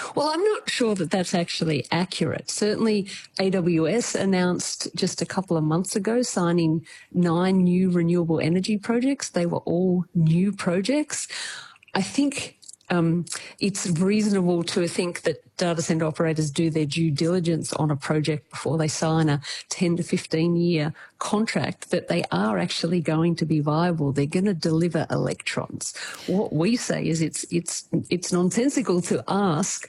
Well, I'm not sure that that's actually accurate. Certainly, AWS announced just a couple of months ago signing 9 new renewable energy projects. They were all new projects. I think it's reasonable to think that data center operators do their due diligence on a project before they sign a 10 to 15 year contract, that they are actually going to be viable. They're going to deliver electrons. What we say is it's nonsensical to ask